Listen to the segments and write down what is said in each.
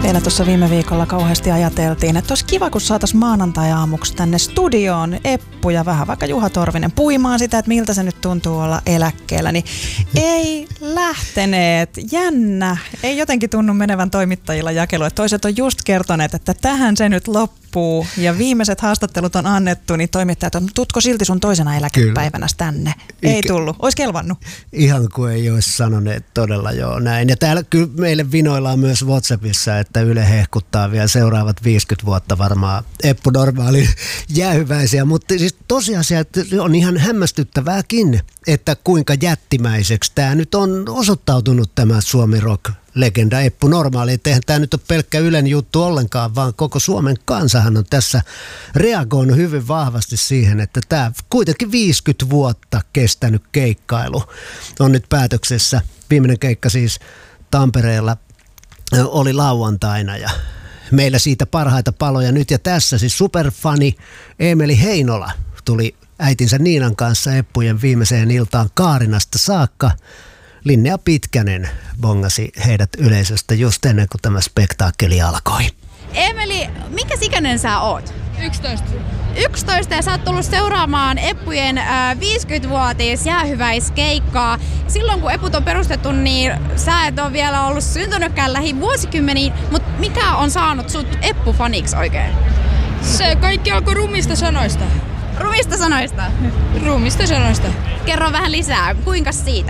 Vielä tuossa viime viikolla kauheasti ajateltiin, että olisi kiva, kun saataisiin maanantai-aamuksi tänne studioon Eppu ja vähän vaikka Juha Torvinen puimaan sitä, että miltä se nyt tuntuu olla eläkkeellä. Niin ei lähteneet. Jännä. Ei jotenkin tunnu menevän toimittajilla jakelu. Että toiset on just kertoneet, että tähän se nyt loppuu ja viimeiset haastattelut on annettu, niin toimittajat on, tutko silti sun toisena eläkepäivänä tänne? Ei tullut. Ois kelvannut. Ihan kuin ei olisi sanoneet todella joo näin. Ja täällä kyllä meille vinoillaan myös WhatsAppissa, että Yle hehkuttaa vielä seuraavat 50 vuotta varmaan Eppu Normaali jäähyväisiä. Mutta siis tosiasia, että on ihan hämmästyttävääkin, että kuinka jättimäiseksi tämä nyt on osoittautunut tämä Suomi Rock-legenda Eppu Normaali. Että eihän tämä nyt ole pelkkä Ylen juttu ollenkaan, vaan koko Suomen kansahan on tässä reagoinut hyvin vahvasti siihen, että tämä kuitenkin 50 vuotta kestänyt keikkailu on nyt päätöksessä. Viimeinen keikka siis Tampereella oli lauantaina ja meillä siitä parhaita paloja nyt ja tässä. Siis superfani Eemeli Heinola tuli äitinsä Niinan kanssa Eppujen viimeiseen iltaan Kaarinasta saakka. Linnea Pitkänen bongasi heidät yleisöstä just ennen kuin tämä spektaakkeli alkoi. Eemeli, minkä ikäinen sä oot? 11. 11 ja sä oot tullut seuraamaan Eppujen 50-vuotis jäähyväiskeikkaa. Silloin kun Eput on perustettu, niin sä et ole vielä ollut syntynytkään lähivuosikymmeniin, mutta mikä on saanut sut Eppu-faniksi oikein? Se kaikki alkoi rumista sanoista. Rumista sanoista? Rumista sanoista. Kerro vähän lisää, kuinka siitä?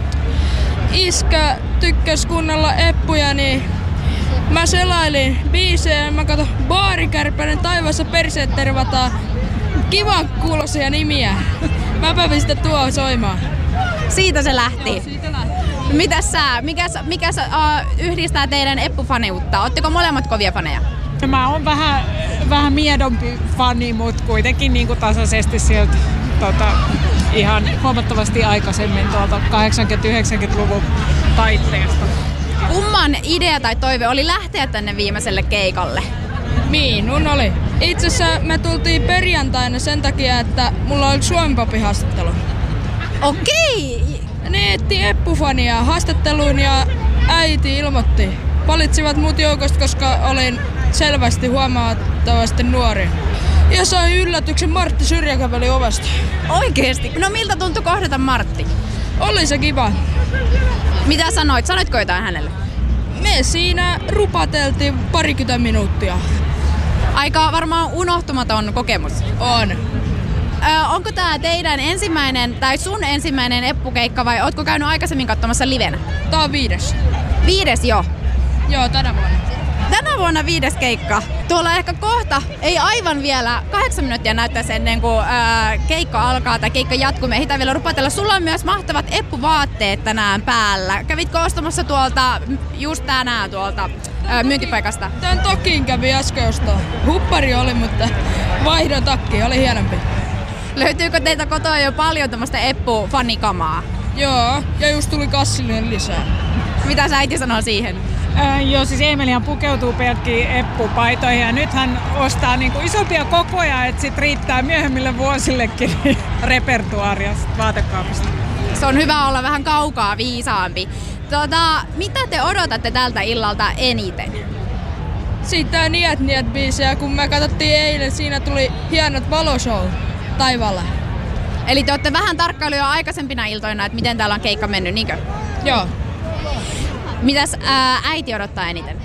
Iskä tykkäs kuunnella Eppuja, niin mä selailin biisejä ja mä katson Baarikärpänen taivaassa perseet tervataan. Kivan kuuloisia nimiä. Mäpä pistän tuo soimaan. Siitä se lähti. Joo, siitä lähti. Mitäs sä, mikä yhdistää teidän Eppu-faniutta? Ootteko molemmat kovia faneja? Mä oon vähän miedompi fani, mutta kuitenkin niin kuin tasaisesti sieltä ihan huomattavasti aikaisemmin tuolta 80-90-luvun taitteesta. Kumman idea tai toive oli lähteä tänne viimeiselle keikalle? Minun oli. Itse asiassa me tultiin perjantaina sen takia, että mulla oli Suomen Popin haastattelu. Okei! Ne etti Eppu-fania haastatteluun ja äiti ilmoitti. Valitsivat mut joukosta, koska olin selvästi huomattavasti nuori. Ja sain yllätyksen, Martti syrjäkäveli ovesta. Oikeesti? No miltä tuntui kohdata Martti? Oli se kiva. Mitä sanoit? Sanoitko jotain hänelle? Me siinä rupateltiin 20 minuuttia. Aika varmaan unohtumaton kokemus. On. Onko tää teidän ensimmäinen tai sun ensimmäinen Eppu-keikka vai ootko käynyt aikaisemmin katsomassa livenä? Tää on 5. 5 jo? Joo, tänä vuonna. Tänä vuonna 5. keikka. Tuolla ehkä kohta, ei aivan vielä, 8 minuuttia näyttäisi ennen kuin keikka alkaa tai keikka jatkuu. Me ehditään vielä rupatella. Sulla on myös mahtavat Eppu-vaatteet tänään päällä. Kävitkö ostamassa tuolta, just tänään tuolta myyntipaikasta? Tän takin kävi äsken ostaa. Huppari oli, mutta vaihdon takki oli hienompi. Löytyykö teitä kotoa jo paljon tämmöistä Eppu-fanikamaa? Joo, ja just tuli kassillinen lisää. Mitä sä äiti sanoo siihen? Joo, siis Eemelihan pukeutuu pelkkiin Eppu-paitoihin ja nyt hän ostaa niinku isompia kokoja, että sit riittää myöhemmille vuosillekin repertuaaria vaatekaapista. Se on hyvä olla vähän kaukaa viisaampi. Mitä te odotatte tältä illalta eniten? Siitä Niet biisejä, kun me katsottiin eilen, siinä tuli hienot valoshow taivaalla. Eli te olette vähän tarkkailu jo aikaisempina iltoina, että miten täällä on keikka mennyt, niinkö? Joo. Mitäs äiti odottaa eniten?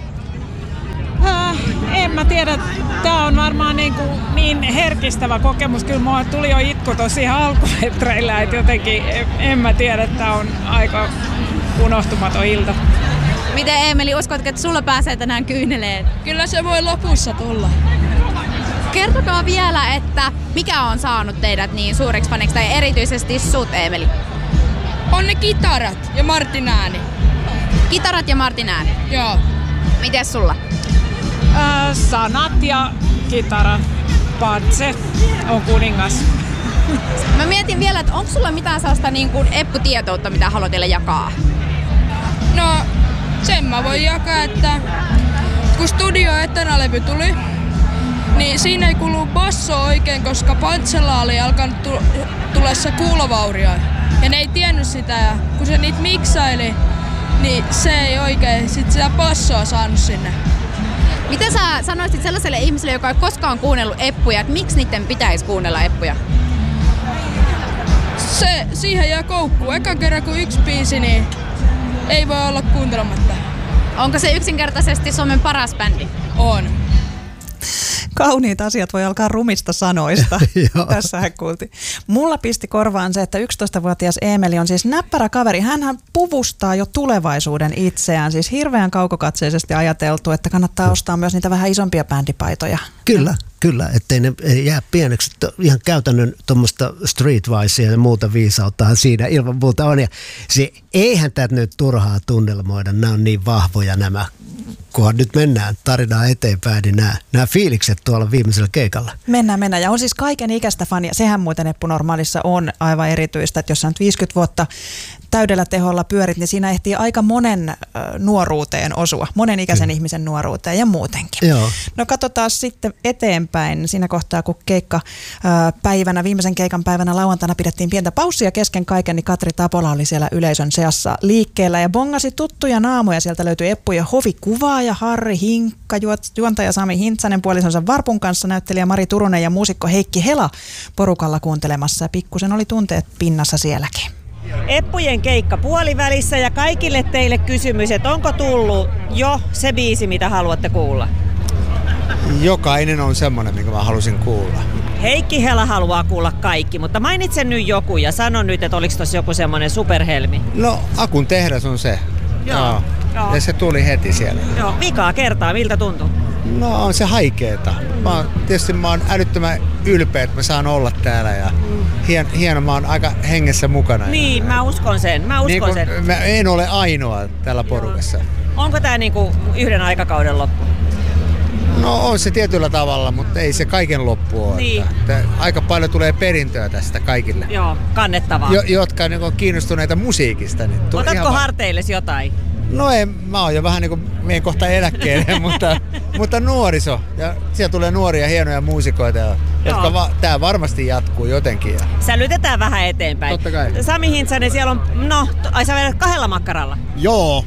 En mä tiedä. Tää on varmaan niin herkistävä kokemus. Kyllä mulla tuli jo itku tosi alkumetreillä, että jotenkin en mä tiedä, että tää on aika unohtumaton ilta. Miten Eemeli, uskotko, että sulla pääsee tänään kyyneleen? Kyllä se voi lopussa tulla. Kertokaa vielä, että mikä on saanut teidät niin suureksi faniksi, tai erityisesti sut, Eemeli? On ne kitarat ja Martin ääni. Kitarat ja Martin ääni? Joo. Mites sulla? Sanat ja kitara. Patse on kuningas. Mä mietin vielä, että onko sulla mitään sellaista niin kuin Eppu-tietoutta, mitä haluat teille jakaa? No, sen mä voin jakaa, että kun Studio Etana-levy tuli, niin siinä ei kuulu basso oikein, koska Pantsella oli alkanut tulessa kuulovaurio. Ja ne ei tiennyt sitä ja kun se niitä miksaili, niin se ei oikein sit sitä bassoa saanut sinne. Mitä sä sanoisit sellaiselle ihmiselle, joka ei koskaan kuunnellut Eppuja, että miksi niiden pitäisi kuunnella Eppuja? Siihen jää koukkuun. Eka kerran kun yksi biisi, niin ei voi olla kuuntelematta. Onko se yksinkertaisesti Suomen paras bändi? On. Kauniit asiat voi alkaa rumista sanoista. Tässähän kuultiin. Mulla pisti korvaan se, että 11-vuotias Eemeli on siis näppärä kaveri. Hänhän puvustaa jo tulevaisuuden itseään. Siis hirveän kaukokatseisesti ajateltu, että kannattaa ostaa myös niitä vähän isompia bändipaitoja. Kyllä, ettei ne jää pieneksi. Ihan käytännön tuommoista streetwisea ja muuta viisauttahan siinä ilman muuta on. Ja eihän tätä nyt turhaa tunnelmoida. Nämä on niin vahvoja nämä, kunhan nyt mennään tarinaa eteenpäin, niin nämä fiilikset tuolla viimeisellä keikalla. Mennään. Ja on siis kaiken ikäistä fania. Sehän muuten Eppu Normaalissa on aivan erityistä, että jos sä nyt 50 vuotta täydellä teholla pyörit, niin siinä ehtii aika monen nuoruuteen osua. Monen ikäisen ihmisen nuoruuteen ja muutenkin. Joo. No katsotaan sitten eteenpäin siinä kohtaa, kun viimeisen keikan päivänä lauantaina pidettiin pientä paussia kesken kaiken, niin Katri Tapola oli siellä yleisön seassa liikkeellä ja bongasi tuttuja naamoja. Sieltä löytyi Eppu ja Hovi kuvaaja Harri Hinkka, juontaja Sami Hintsanen puolisonsa Varpun kanssa, näyttelijä Mari Turunen ja muusikko Heikki Hela porukalla kuuntelemassa. Ja pikkusen oli tunteet pinnassa sielläkin. Eppujen keikka puolivälissä ja kaikille teille kysymys, että onko tullut jo se biisi, mitä haluatte kuulla? Jokainen on semmoinen, minkä mä halusin kuulla. Heikki Hela haluaa kuulla kaikki, mutta mainitsen nyt joku ja sano nyt, että oliko tossa joku semmoinen superhelmi? No, Akun tehdas on se. Joo. Ja se tuli heti siellä. Joo, vikaa kertaa, miltä tuntuu? No, on se haikeeta. Tietysti mä oon älyttömän ylpeä, että mä saan olla täällä ja hieno, mä oon aika hengessä mukana. Niin, mä uskon sen. Mä en ole ainoa tällä porukassa. Onko tää niinku yhden aikakauden loppu? No on se tietyllä tavalla, mutta ei se kaiken loppu ole. Niin. Että aika paljon tulee perintöä tästä kaikille. Joo, kannettavaa. Jotka on kiinnostuneita musiikista. Niin otatko harteillesi jotain? No mä oon jo vähän niin kuin menen kohta eläkkeelle, mutta nuoriso. Ja siellä tulee nuoria hienoja muusikoita, jotka tää varmasti jatkuu jotenkin. Sälytetään vähän eteenpäin. Totta kai. Sami Hintsanen, siellä on, sä vedät 2 makkaralla. Joo,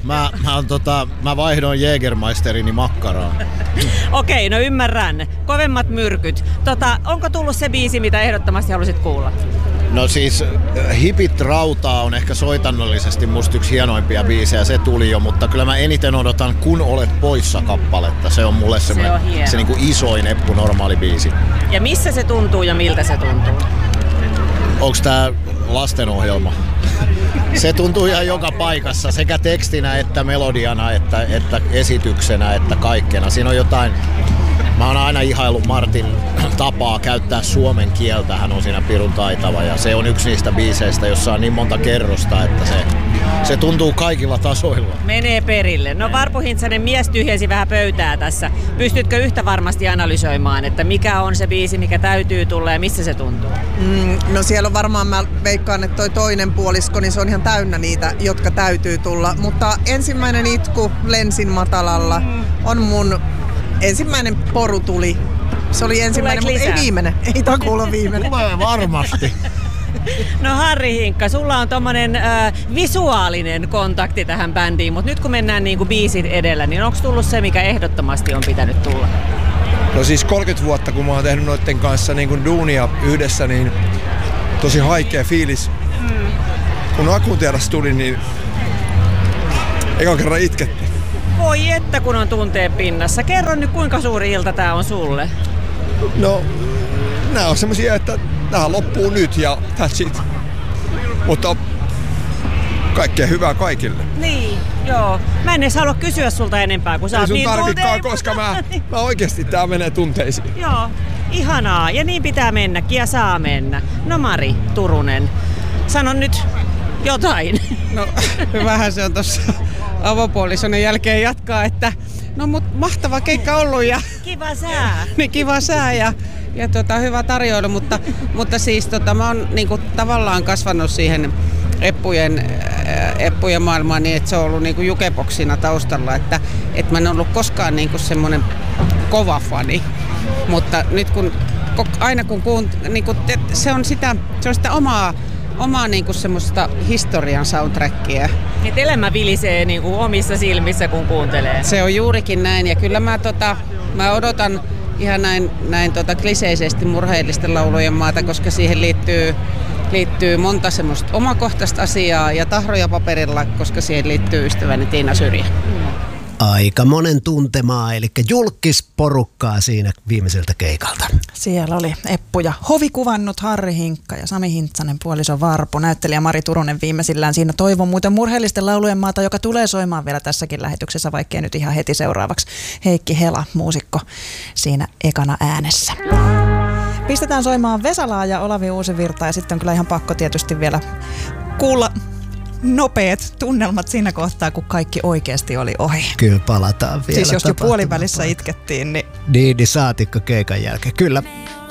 mä vaihdoin Jägermeisterini makkaraan. Okei, no ymmärrän. Kovemmat myrkyt. Onko tullut se biisi, mitä ehdottomasti halusit kuulla? No siis Hipit rautaa on ehkä soitannollisesti musta yksi hienoimpia biisejä, se tuli jo, mutta kyllä mä eniten odotan Kun olet poissa -kappaletta. Se on mulle se niinku isoin Eppu Normaali biisi. Ja missä se tuntuu ja miltä se tuntuu? Onks tää lastenohjelma? Se tuntuu ihan joka paikassa, sekä tekstinä että melodiana, että esityksenä, että kaikkena. Siinä on jotain. Mä oon aina ihaillut Martin tapaa käyttää suomen kieltä, hän on siinä pirun taitava ja se on yksi niistä biiseistä, jossa on niin monta kerrosta, että se tuntuu kaikilla tasoilla. Menee perille. No Varpu Hintsanen, mies tyhjensi vähän pöytää tässä. Pystytkö yhtä varmasti analysoimaan, että mikä on se biisi, mikä täytyy tulla ja missä se tuntuu? No siellä on varmaan, mä veikkaan, että toi toinen puolisko, niin se on ihan täynnä niitä, jotka täytyy tulla. Mutta ensimmäinen itku Lensin matalalla on mun ensimmäinen poru tuli. Se oli ensimmäinen, mutta ei viimeinen. Ei takuulla viimeinen. Tulee varmasti. No Harri Hinkka, sulla on tommonen visuaalinen kontakti tähän bändiin, mutta nyt kun mennään niinku biisit edellä, niin onko tullut se, mikä ehdottomasti on pitänyt tulla? No siis 30 vuotta, kun mä oon tehnyt noitten kanssa niin kuin duunia yhdessä, niin tosi haikea fiilis. Kun Akun tehdas tuli, niin ekan kerran itkettiin. Voi että kun on tunteen pinnassa. Kerro nyt, kuinka suuri ilta tää on sulle? No, nää on semmosia, että tää loppuu nyt ja that's it. Mutta kaikkea hyvää kaikille. Niin, joo. Mä en edes halua kysyä sulta enempää, kun sä oot niin tarvikaan, koska mä oikeesti tää menee tunteisiin. Joo, ihanaa. Ja niin pitää mennäkin ja saa mennä. No Mari Turunen, sano nyt jotain. No, vähän se on tossa avopuolisonen jälkeen jatkaa, että no mut mahtava keikka ollut ja kiva sää. Niin kiva sää ja hyvä tarjoilu, mutta siis mä oon niinku tavallaan kasvanut siihen Eppujen maailmaan niin, että se on ollut niinku jukeboksina taustalla, että mä en ollut koskaan niinku semmonen kova fani, mutta nyt kun aina kun niinku, se on sitä omaa omaa niinku semmoista historian soundtrackia. Et elämä vilisee niinku omissa silmissä, kun kuuntelee. Se on juurikin näin, ja kyllä mä odotan ihan näin kliseisesti murheellisten laulujen maata, koska siihen liittyy monta semmoista omakohtaista asiaa ja tahroja paperilla, koska siihen liittyy ystäväni Tiina Syrjä. Aika monen tuntemaa, eli julkisporukkaa siinä viimeiseltä keikalta. Siellä oli Eppu ja Hovi kuvannut Harri Hinkka ja Sami Hintsanen puoliso Varpu. Näyttelijä Mari Turunen viimeisillään siinä toivon muuten murheellisten laulujen maata, joka tulee soimaan vielä tässäkin lähetyksessä, vaikkei nyt ihan heti seuraavaksi. Heikki Hela, muusikko, siinä ekana äänessä. Pistetään soimaan Vesalaa ja Olavi Uusivirta ja sitten on kyllä ihan pakko tietysti vielä kuulla nopeat tunnelmat siinä kohtaa, kun kaikki oikeasti oli ohi. Kyllä palataan vielä. Siis jos jo puolivälissä itkettiin, niin... Niin saatikko keikan jälkeen. Kyllä.